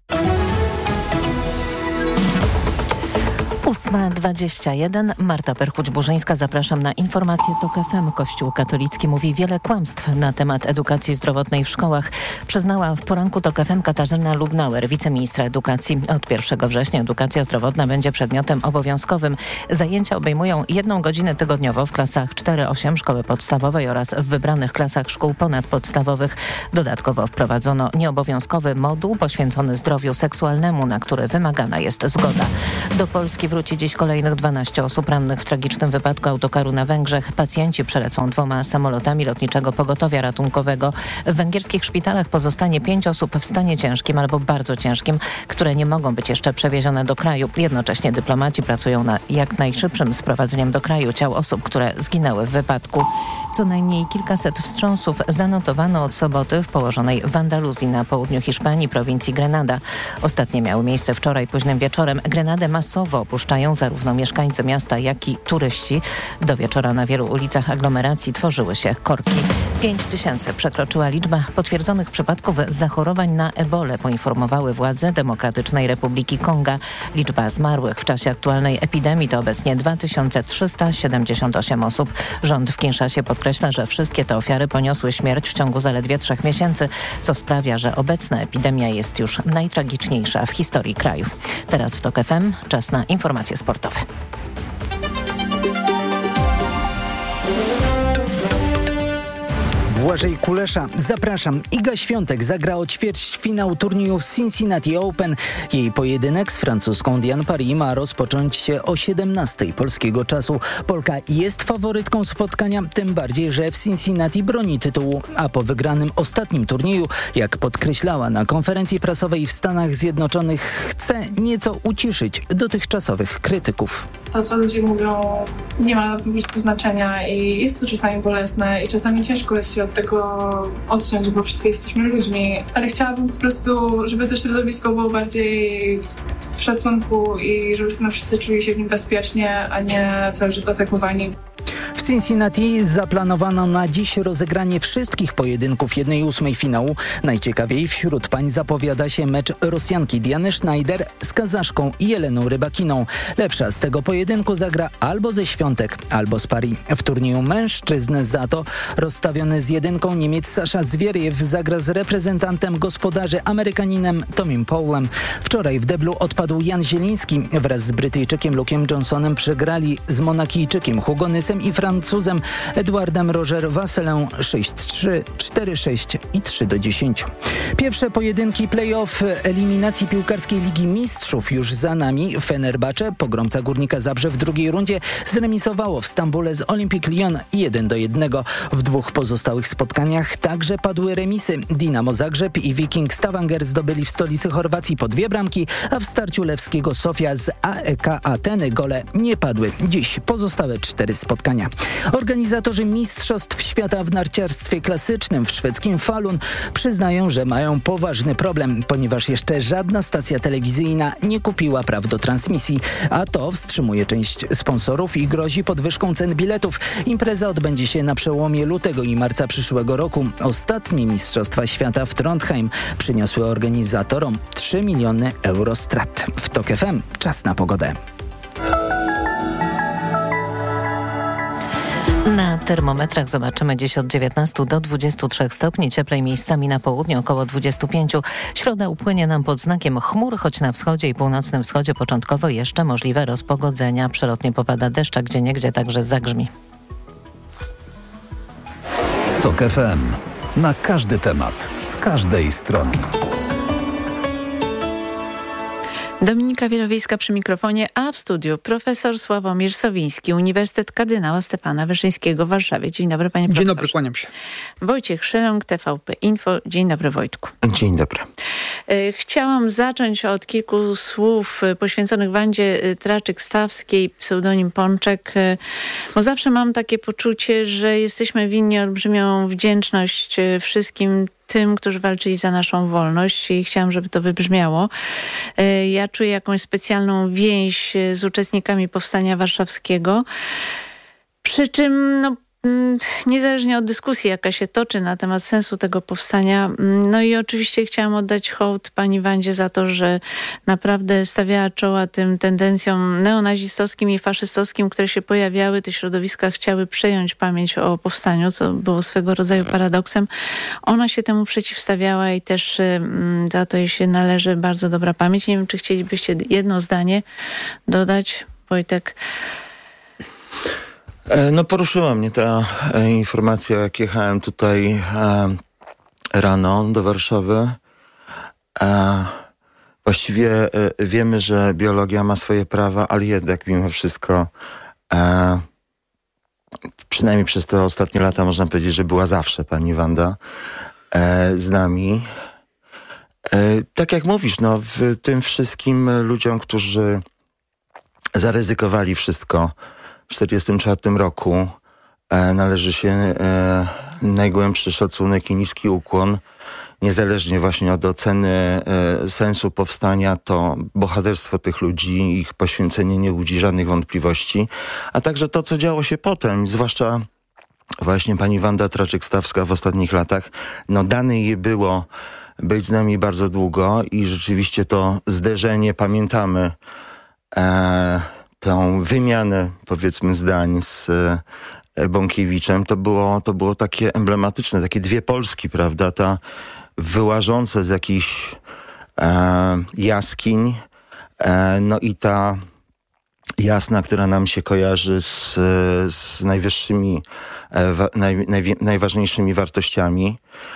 8:21. Marta Perchuć-Burzyńska, zapraszam na informacje TOK FM. Kościół katolicki mówi wiele kłamstw na temat edukacji zdrowotnej w szkołach. Przyznała w poranku TOK FM Katarzyna Lubnauer, wiceministra edukacji. Od 1 września edukacja zdrowotna będzie przedmiotem obowiązkowym. Zajęcia obejmują 1 godzinę tygodniowo w klasach 4-8 szkoły podstawowej oraz w wybranych klasach szkół ponadpodstawowych. Dodatkowo wprowadzono nieobowiązkowy moduł poświęcony zdrowiu seksualnemu, na który wymagana jest zgoda. Do Polski wróci dziś kolejnych 12 osób rannych w tragicznym wypadku autokaru na Węgrzech. Pacjenci przelecą 2 samolotami lotniczego pogotowia ratunkowego. W węgierskich szpitalach pozostanie 5 osób w stanie ciężkim albo bardzo ciężkim, które nie mogą być jeszcze przewiezione do kraju. Jednocześnie dyplomaci pracują nad jak najszybszym sprowadzeniem do kraju ciał osób, które zginęły w wypadku. Co najmniej kilkaset wstrząsów zanotowano od soboty w położonej w Andaluzji na południu Hiszpanii, prowincji Grenada. Ostatnie miały miejsce wczoraj późnym wieczorem. Grenadę masowo opuszczają zarówno mieszkańcy miasta, jak i turyści. Do wieczora na wielu ulicach aglomeracji tworzyły się korki. 5000 przekroczyła liczba potwierdzonych przypadków zachorowań na ebolę, poinformowały władze Demokratycznej Republiki Konga. Liczba zmarłych w czasie aktualnej epidemii to obecnie 2378 osób. Rząd w Kinszasie podkreśla, że wszystkie te ofiary poniosły śmierć w ciągu zaledwie 3 miesięcy, co sprawia, że obecna epidemia jest już najtragiczniejsza w historii kraju. Teraz w TOK FM czas na informacje sportowe. Błażej Kulesza, zapraszam. Iga Świątek zagra o ćwierćfinał turnieju w Cincinnati Open. Jej pojedynek z francuską Diane Paris ma rozpocząć się o 17:00 polskiego czasu. Polka jest faworytką spotkania, tym bardziej, że w Cincinnati broni tytułu, a po wygranym ostatnim turnieju, jak podkreślała na konferencji prasowej w Stanach Zjednoczonych, chce nieco uciszyć dotychczasowych krytyków. To, co ludzie mówią, nie ma po prostu znaczenia i jest to czasami bolesne i czasami ciężko jest się od tego odciąć, bo wszyscy jesteśmy ludźmi, ale chciałabym po prostu, żeby to środowisko było bardziej w szacunku i żebyśmy wszyscy czuli się w nim bezpiecznie, a nie cały czas atakowani. W Cincinnati zaplanowano na dziś rozegranie wszystkich pojedynków 1/8 finału. Najciekawiej wśród pań zapowiada się mecz Rosjanki Diany Schneider z Kazaszką Jeleną Rybakiną. Lepsza z tego pojedynku zagra albo ze Świątek, albo z Paris. W turnieju mężczyzn za to rozstawiony z jedynką Niemiec Sasza Zwieriew zagra z reprezentantem gospodarzy Amerykaninem Tomim Powellem. Wczoraj w deblu odpadł Jan Zieliński. Wraz z Brytyjczykiem Luke'em Johnsonem przegrali z Monakijczykiem Hugo Nysem i Francuzem Edouardem Roger Vasselin 6-3, 4-6 i 3-10. Pierwsze pojedynki play-off eliminacji piłkarskiej Ligi Mistrzów już za nami. Fenerbahce, pogromca Górnika Zabrze, w drugiej rundzie zremisowało w Stambule z Olympique Lyon 1-1. W 2 pozostałych spotkaniach także padły remisy. Dinamo Zagrzeb i Viking Stavanger zdobyli w stolicy Chorwacji po 2 bramki, a w starciu lewskiego Sofia z AEK Ateny gole nie padły. Dziś pozostałe 4 spotkania. Organizatorzy Mistrzostw Świata w narciarstwie klasycznym w szwedzkim Falun przyznają, że mają poważny problem, ponieważ jeszcze żadna stacja telewizyjna nie kupiła praw do transmisji, a to wstrzymuje część sponsorów i grozi podwyżką cen biletów. Impreza odbędzie się na przełomie lutego i marca przyszłego roku. Ostatnie Mistrzostwa Świata w Trondheim przyniosły organizatorom 3 miliony euro strat. W TOK FM czas na pogodę. Na termometrach zobaczymy dziś od 19 do 23 stopni, cieplej miejscami na południu około 25. Środa upłynie nam pod znakiem chmur, choć na wschodzie i północnym wschodzie początkowo jeszcze możliwe rozpogodzenia. Przelotnie popada deszcz, a gdzieniegdzie także zagrzmi. TOK FM. Na każdy temat, z każdej strony. Dominika Wielowiejska przy mikrofonie, a w studiu profesor Sławomir Sowiński, Uniwersytet Kardynała Stefana Wyszyńskiego w Warszawie. Dzień dobry, panie profesorze. Dzień dobry, kłaniam się. Wojciech Szeląg, TVP Info. Dzień dobry, Wojtku. Dzień dobry. Chciałam zacząć od kilku słów poświęconych Wandzie Traczyk-Stawskiej, pseudonim Pączek, bo zawsze mam takie poczucie, że jesteśmy winni olbrzymią wdzięczność wszystkim tym, którzy walczyli za naszą wolność i chciałam, żeby to wybrzmiało. Ja czuję jakąś specjalną więź z uczestnikami Powstania Warszawskiego, przy czym niezależnie od dyskusji, jaka się toczy na temat sensu tego powstania, no i oczywiście chciałam oddać hołd pani Wandzie za to, że naprawdę stawiała czoła tym tendencjom neonazistowskim i faszystowskim, które się pojawiały. Te środowiska chciały przejąć pamięć o powstaniu, co było swego rodzaju paradoksem. Ona się temu przeciwstawiała i też za to jej się należy bardzo dobra pamięć. Nie wiem, czy chcielibyście jedno zdanie dodać, Wojtek? No poruszyła mnie ta informacja, jak jechałem tutaj rano do Warszawy. Właściwie wiemy, że biologia ma swoje prawa, ale jednak mimo wszystko przynajmniej przez te ostatnie lata można powiedzieć, że była zawsze pani Wanda z nami. Tak jak mówisz, no w tym wszystkim ludziom, którzy zaryzykowali wszystko w 1944 roku, należy się najgłębszy szacunek i niski ukłon. Niezależnie właśnie od oceny sensu powstania, to bohaterstwo tych ludzi, ich poświęcenie nie budzi żadnych wątpliwości. A także to, co działo się potem, zwłaszcza właśnie pani Wanda Traczyk-Stawska w ostatnich latach, no dane jej było być z nami bardzo długo i rzeczywiście to zderzenie, pamiętamy tą wymianę, powiedzmy, zdań z Bąkiewiczem, to było takie emblematyczne, takie dwie Polski, prawda? Ta wyłażąca z jakichś jaskiń, no i ta Jasna, która nam się kojarzy z najwyższymi, najważniejszymi wartościami.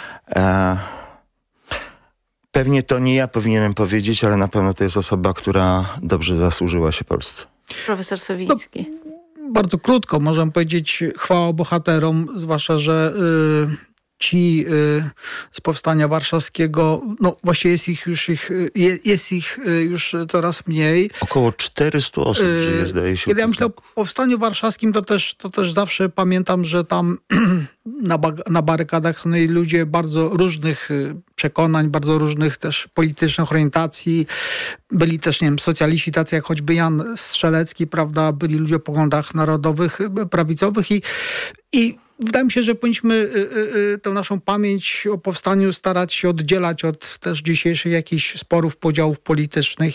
Pewnie to nie ja powinienem powiedzieć, ale na pewno to jest osoba, która dobrze zasłużyła się Polsce. Profesor Sowiński. No, bardzo krótko możemy powiedzieć chwała bohaterom, zwłaszcza, że ci z Powstania Warszawskiego, no właściwie jest ich już coraz mniej. Około 400 osób żyje, zdaje się. Kiedy ja myślę o Powstaniu Warszawskim, to też zawsze pamiętam, że tam na barykadach stanęli ludzie bardzo różnych przekonań, bardzo różnych też politycznych orientacji. Byli też, nie wiem, socjaliści, tacy jak choćby Jan Strzelecki, prawda? Byli ludzie o poglądach narodowych, prawicowych i wydaje mi się, że powinniśmy tę naszą pamięć o powstaniu starać się oddzielać od też dzisiejszych jakichś sporów, podziałów politycznych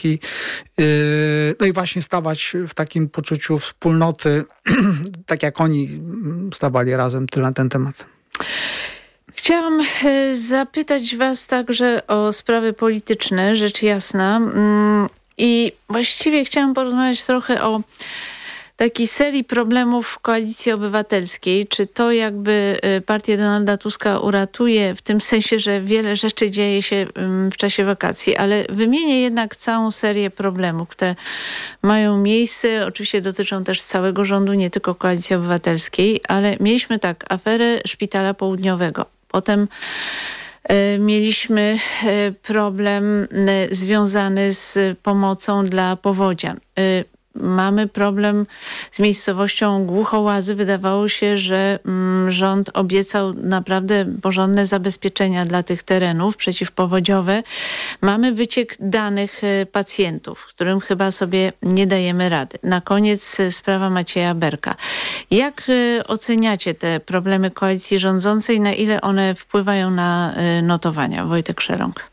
no i właśnie stawać w takim poczuciu wspólnoty, tak jak oni stawali razem tyle na ten temat. Chciałam zapytać was także o sprawy polityczne, rzecz jasna. I właściwie chciałam porozmawiać trochę o takiej serii problemów w Koalicji Obywatelskiej. Czy to jakby partię Donalda Tuska uratuje w tym sensie, że wiele rzeczy dzieje się w czasie wakacji, ale wymienię jednak całą serię problemów, które mają miejsce. Oczywiście dotyczą też całego rządu, nie tylko Koalicji Obywatelskiej, ale mieliśmy tak, aferę Szpitala Południowego. Potem mieliśmy problem związany z pomocą dla powodzian. Mamy problem z miejscowością Głuchołazy. Wydawało się, że rząd obiecał naprawdę porządne zabezpieczenia dla tych terenów przeciwpowodziowe. Mamy wyciek danych pacjentów, którym chyba sobie nie dajemy rady. Na koniec sprawa Macieja Berka. Jak oceniacie te problemy koalicji rządzącej? Na ile one wpływają na notowania? Wojtek Szeląg.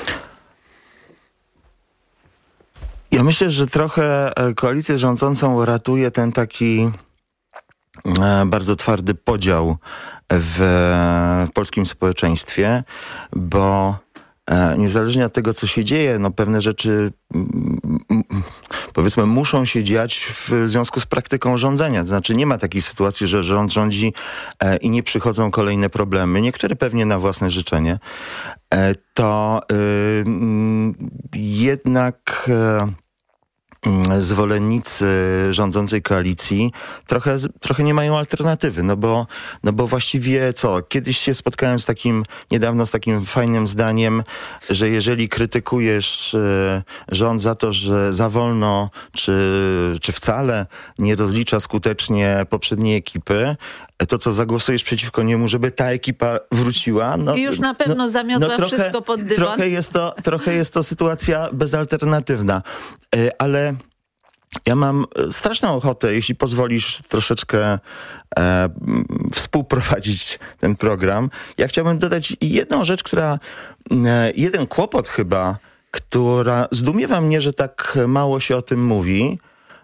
Ja myślę, że trochę koalicję rządzącą ratuje ten taki bardzo twardy podział w polskim społeczeństwie, bo niezależnie od tego, co się dzieje, no pewne rzeczy powiedzmy muszą się dziać w związku z praktyką rządzenia. To znaczy nie ma takiej sytuacji, że rząd rządzi i nie przychodzą kolejne problemy, niektóre pewnie na własne życzenie. To jednak zwolennicy rządzącej koalicji trochę nie mają alternatywy, no bo właściwie kiedyś się spotkałem niedawno z takim fajnym zdaniem, że jeżeli krytykujesz rząd za to, że za wolno czy wcale nie rozlicza skutecznie poprzedniej ekipy, to co, zagłosujesz przeciwko niemu, żeby ta ekipa wróciła? I już na pewno zamiotła wszystko pod dywan. Trochę jest to sytuacja bezalternatywna. Ale ja mam straszną ochotę, jeśli pozwolisz, troszeczkę współprowadzić ten program. Ja chciałbym dodać jedną rzecz, jeden kłopot chyba, która zdumiewa mnie, że tak mało się o tym mówi.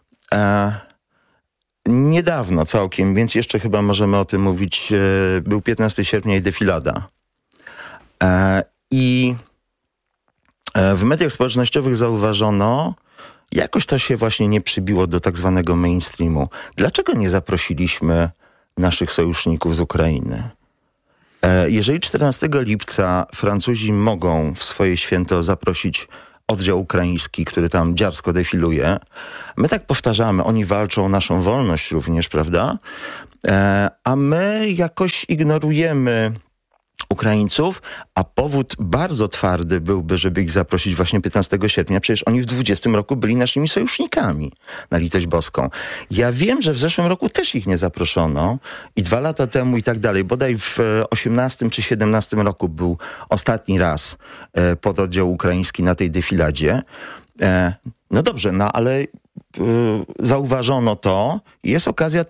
Niedawno całkiem, więc jeszcze chyba możemy o tym mówić. Był 15 sierpnia i defilada. I w mediach społecznościowych zauważono, jakoś to się właśnie nie przybiło do tak zwanego mainstreamu. Dlaczego nie zaprosiliśmy naszych sojuszników z Ukrainy? Jeżeli 14 lipca Francuzi mogą w swoje święto zaprosić oddział ukraiński, który tam dziarsko defiluje, my tak powtarzamy, oni walczą o naszą wolność również, prawda? A my jakoś ignorujemy Ukraińców, a powód bardzo twardy byłby, żeby ich zaprosić właśnie 15 sierpnia. Przecież oni w 20 roku byli naszymi sojusznikami, na litość boską. Ja wiem, że w zeszłym roku też ich nie zaproszono i 2 lata temu i tak dalej. Bodaj w 18 czy 17 roku był ostatni raz pododdział ukraiński na tej defiladzie. No dobrze, no ale zauważono to i jest okazja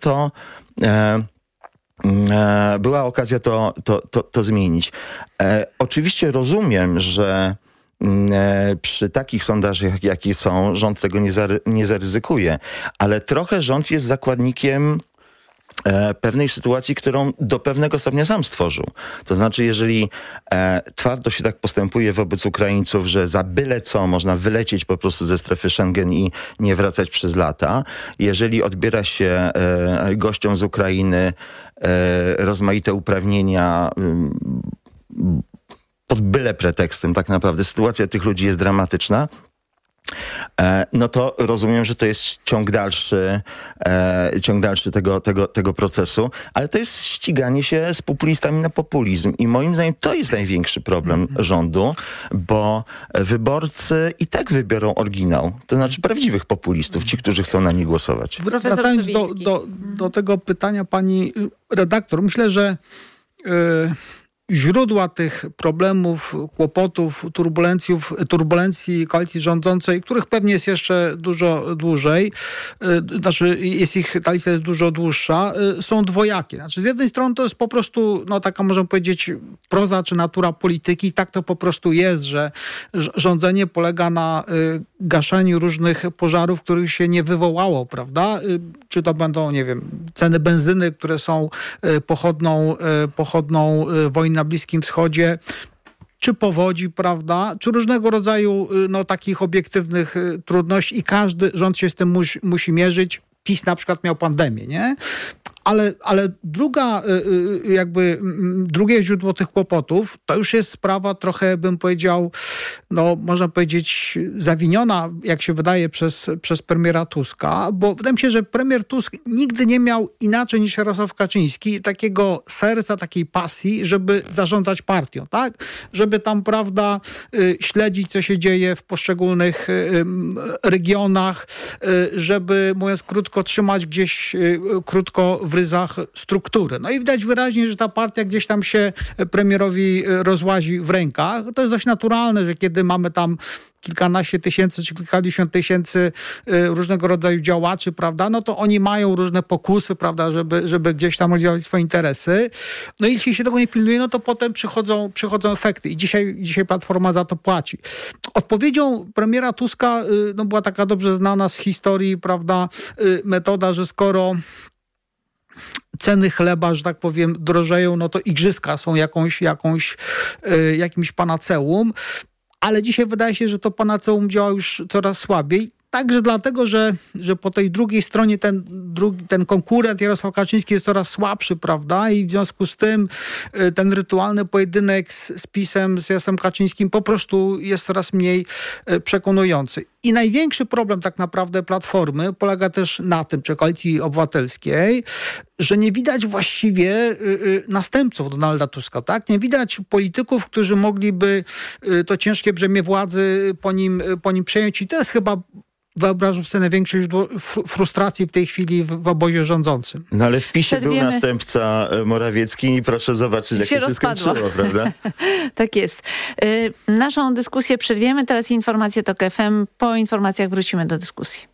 była okazja to zmienić. Oczywiście rozumiem, że przy takich sondażach, jakie są, rząd tego nie zaryzykuje, ale trochę rząd jest zakładnikiem pewnej sytuacji, którą do pewnego stopnia sam stworzył. To znaczy, jeżeli twardo się tak postępuje wobec Ukraińców, że za byle co można wylecieć po prostu ze strefy Schengen i nie wracać przez lata, jeżeli odbiera się gościom z Ukrainy rozmaite uprawnienia pod byle pretekstem, tak naprawdę sytuacja tych ludzi jest dramatyczna, no to rozumiem, że to jest ciąg dalszy tego procesu, ale to jest ściganie się z populistami na populizm i moim zdaniem to jest największy problem rządu, bo wyborcy i tak wybiorą oryginał, to znaczy prawdziwych populistów, ci, którzy chcą na nich głosować. Wracając do tego pytania pani redaktor, myślę, że źródła tych problemów, kłopotów, turbulencji koalicji rządzącej, których pewnie jest jeszcze dużo dłużej, ta lista jest dużo dłuższa, są dwojakie. Znaczy, z jednej strony to jest po prostu, taka możemy powiedzieć, proza czy natura polityki. I tak to po prostu jest, że rządzenie polega na gaszeniu różnych pożarów, których się nie wywołało, prawda? Czy to będą, nie wiem, ceny benzyny, które są pochodną wojny na Bliskim Wschodzie, czy powodzi, prawda, czy różnego rodzaju takich obiektywnych trudności i każdy rząd się z tym musi mierzyć. PiS na przykład miał pandemię, nie? Ale drugie źródło tych kłopotów to już jest sprawa trochę, bym powiedział, można powiedzieć, zawiniona, jak się wydaje, przez premiera Tuska, bo wydaje mi się, że premier Tusk nigdy nie miał inaczej niż Jarosław Kaczyński takiego serca, takiej pasji, żeby zarządzać partią, tak? Żeby tam, prawda, śledzić, co się dzieje w poszczególnych regionach, żeby, mówiąc krótko, trzymać gdzieś krótko w ryzach struktury. No i widać wyraźnie, że ta partia gdzieś tam się premierowi rozłazi w rękach. To jest dość naturalne, że kiedy mamy tam kilkanaście tysięcy czy kilkadziesiąt tysięcy różnego rodzaju działaczy, prawda, no to oni mają różne pokusy, prawda, żeby gdzieś tam realizować swoje interesy. No i jeśli się tego nie pilnuje, no to potem przychodzą efekty i dzisiaj Platforma za to płaci. Odpowiedzią premiera Tuska była taka dobrze znana z historii, prawda, metoda, że skoro ceny chleba, że tak powiem, drożeją, no to igrzyska są jakimś panaceum, ale dzisiaj wydaje się, że to panaceum działa już coraz słabiej. Także dlatego, że po tej drugiej stronie ten konkurent Jarosław Kaczyński jest coraz słabszy, prawda? I w związku z tym ten rytualny pojedynek z PiS-em, z Jarosławem Kaczyńskim po prostu jest coraz mniej przekonujący. I największy problem tak naprawdę Platformy polega też na tym, czy Koalicji Obywatelskiej, że nie widać właściwie następców Donalda Tuska, tak? Nie widać polityków, którzy mogliby to ciężkie brzemię władzy po nim przejąć i to jest chyba, wyobrażam sobie, największe źródło frustracji w tej chwili w obozie rządzącym. No ale w PiS-ie był następca Morawiecki i proszę zobaczyć, jak się skończyło, prawda? Tak jest. Naszą dyskusję przerwiemy. Teraz informacje TOK FM. Po informacjach wrócimy do dyskusji.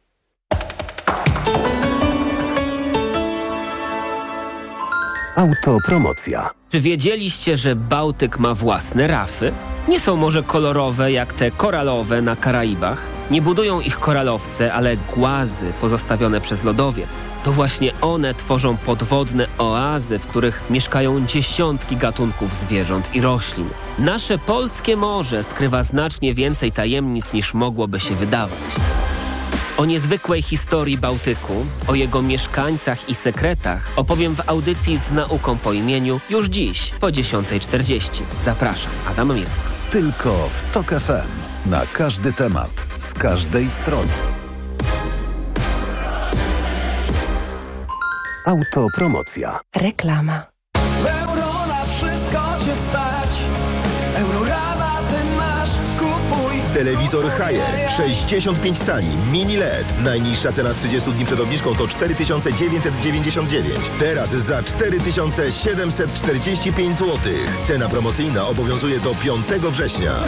Autopromocja. Czy wiedzieliście, że Bałtyk ma własne rafy? Nie są może kolorowe jak te koralowe na Karaibach. Nie budują ich koralowce, ale głazy pozostawione przez lodowiec. To właśnie one tworzą podwodne oazy, w których mieszkają dziesiątki gatunków zwierząt i roślin. Nasze polskie morze skrywa znacznie więcej tajemnic niż mogłoby się wydawać. O niezwykłej historii Bałtyku, o jego mieszkańcach i sekretach opowiem w audycji Z nauką po imieniu już dziś po 10:40. Zapraszam, Adam Mirk. Tylko w TOK FM. Na każdy temat, z każdej strony. Autopromocja. Reklama. Euro na wszystko cię stać. Eurorabaty masz, kupuj. Telewizor Haier 65 cali, mini LED. Najniższa cena z 30 dni przed obniżką to 4999. Teraz za 4745 zł. Cena promocyjna obowiązuje do 5 września.